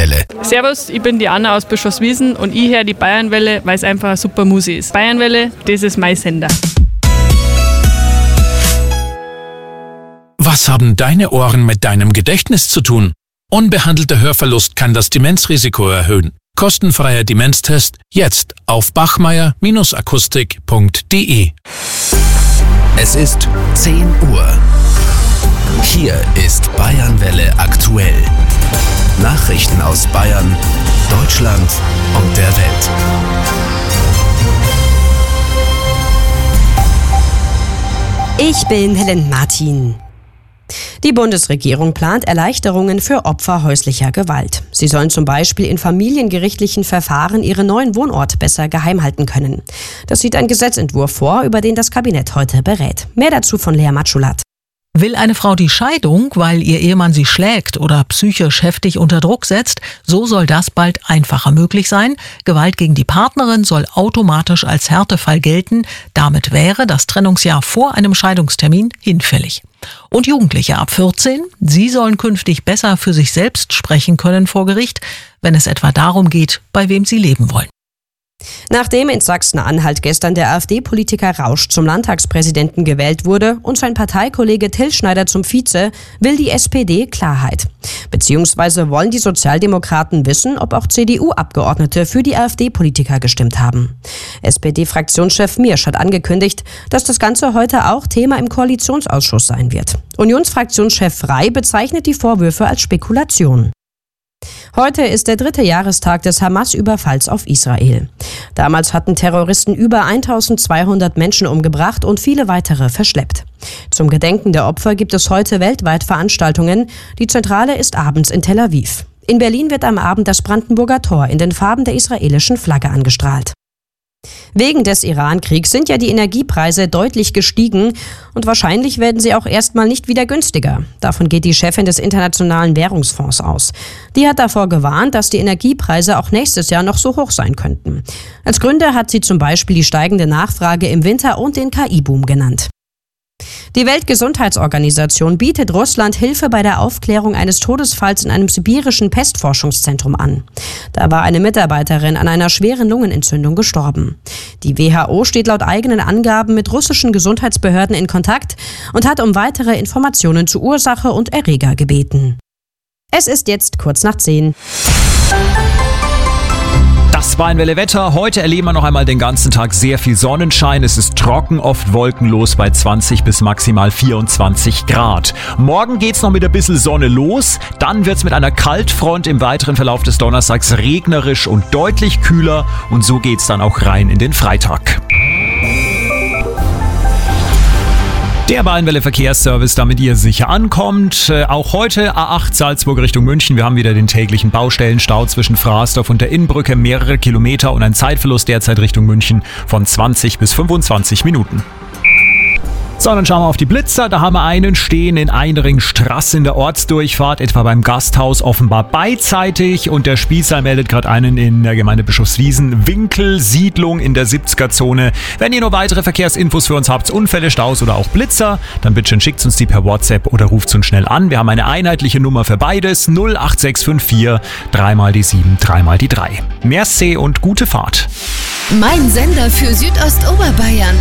Bayernwelle. Servus, ich bin die Anna aus Bischofswiesen und ich höre die Bayernwelle, weil es einfach eine super Musik ist. Bayernwelle, das ist mein Sender. Was haben deine Ohren mit deinem Gedächtnis zu tun? Unbehandelter Hörverlust kann das Demenzrisiko erhöhen. Kostenfreier Demenztest jetzt auf bachmeier-akustik.de. Es ist 10 Uhr. Hier ist Bayernwelle aktuell. Nachrichten aus Bayern, Deutschland und der Welt. Ich bin Helen Martin. Die Bundesregierung plant Erleichterungen für Opfer häuslicher Gewalt. Sie sollen zum Beispiel in familiengerichtlichen Verfahren ihren neuen Wohnort besser geheim halten können. Das sieht ein Gesetzentwurf vor, über den das Kabinett heute berät. Mehr dazu von Lea Matschulat. Will eine Frau die Scheidung, weil ihr Ehemann sie schlägt oder psychisch heftig unter Druck setzt, so soll das bald einfacher möglich sein. Gewalt gegen die Partnerin soll automatisch als Härtefall gelten. Damit wäre das Trennungsjahr vor einem Scheidungstermin hinfällig. Und Jugendliche ab 14, sie sollen künftig besser für sich selbst sprechen können vor Gericht, wenn es etwa darum geht, bei wem sie leben wollen. Nachdem in Sachsen-Anhalt gestern der AfD-Politiker Rausch zum Landtagspräsidenten gewählt wurde und sein Parteikollege Till Schneider zum Vize, will die SPD Klarheit. Beziehungsweise wollen die Sozialdemokraten wissen, ob auch CDU-Abgeordnete für die AfD-Politiker gestimmt haben. SPD-Fraktionschef Miersch hat angekündigt, dass das Ganze heute auch Thema im Koalitionsausschuss sein wird. Unionsfraktionschef Frey bezeichnet die Vorwürfe als Spekulation. Heute ist der 3. Jahrestag des Hamas-Überfalls auf Israel. Damals hatten Terroristen über 1200 Menschen umgebracht und viele weitere verschleppt. Zum Gedenken der Opfer gibt es heute weltweit Veranstaltungen. Die Zentrale ist abends in Tel Aviv. In Berlin wird am Abend das Brandenburger Tor in den Farben der israelischen Flagge angestrahlt. Wegen des Iran-Kriegs sind ja die Energiepreise deutlich gestiegen und wahrscheinlich werden sie auch erstmal nicht wieder günstiger. Davon geht die Chefin des Internationalen Währungsfonds aus. Die hat davor gewarnt, dass die Energiepreise auch nächstes Jahr noch so hoch sein könnten. Als Gründe hat sie zum Beispiel die steigende Nachfrage im Winter und den KI-Boom genannt. Die Weltgesundheitsorganisation bietet Russland Hilfe bei der Aufklärung eines Todesfalls in einem sibirischen Pestforschungszentrum an. Da war eine Mitarbeiterin an einer schweren Lungenentzündung gestorben. Die WHO steht laut eigenen Angaben mit russischen Gesundheitsbehörden in Kontakt und hat um weitere Informationen zu Ursache und Erreger gebeten. Es ist jetzt kurz nach 10. Das Bayernwelle Wetter. Heute erleben wir noch einmal den ganzen Tag sehr viel Sonnenschein. Es ist trocken, oft wolkenlos bei 20 bis maximal 24 Grad. Morgen geht's noch mit ein bisschen Sonne los. Dann wird's mit einer Kaltfront im weiteren Verlauf des Donnerstags regnerisch und deutlich kühler. Und so geht's dann auch rein in den Freitag. Der Bayernwelle Verkehrsservice, damit ihr sicher ankommt. Auch heute A8 Salzburg Richtung München. Wir haben wieder den täglichen Baustellenstau zwischen Frasdorf und der Innbrücke, mehrere Kilometer und ein Zeitverlust derzeit Richtung München von 20 bis 25 Minuten. So, dann schauen wir auf die Blitzer. Da haben wir einen stehen in Einringstraße in der Ortsdurchfahrt, etwa beim Gasthaus, offenbar beidseitig. Und der Spießer meldet gerade einen in der Gemeinde Bischofswiesen, Winkelsiedlung in der 70er-Zone. Wenn ihr noch weitere Verkehrsinfos für uns habt, Unfälle, Staus oder auch Blitzer, dann bitte schickt uns die per WhatsApp oder ruft uns schnell an. Wir haben eine einheitliche Nummer für beides, 08654 3x7 3x3. Merci und gute Fahrt. Mein Sender für Südostoberbayern.